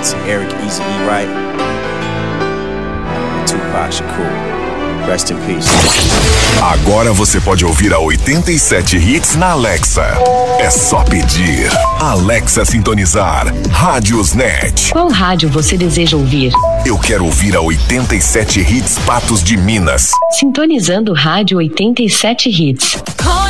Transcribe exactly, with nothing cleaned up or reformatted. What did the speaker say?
to Eric Easy E. Wright, and Tupac Shakur. Rest in peace. Agora você pode ouvir a oitenta e sete Hits na Alexa. É só pedir. Alexa sintonizar. Rádiosnet. Qual rádio você deseja ouvir? Eu quero ouvir a oitenta e sete Hits Patos de Minas. Sintonizando Rádio oitenta e sete Hits.